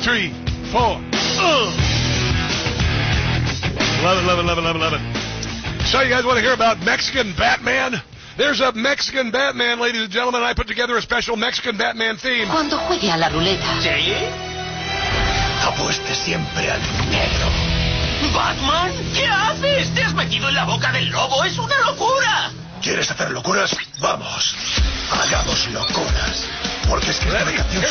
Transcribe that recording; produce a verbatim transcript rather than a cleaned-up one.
three, four. Uh. Love it, love it, love it, love it, love it. So you guys want to hear about Mexican Batman? There's a Mexican Batman, ladies and gentlemen. I put together a special Mexican Batman theme. Cuando juegue a la ruleta. ¿Sí? Apueste siempre al negro. ¿Batman? ¿Qué haces? ¿Te has metido en la boca del lobo? ¡Es una locura! ¿Quieres hacer locuras? Vamos. Hagamos locuras. Porque es que esta canción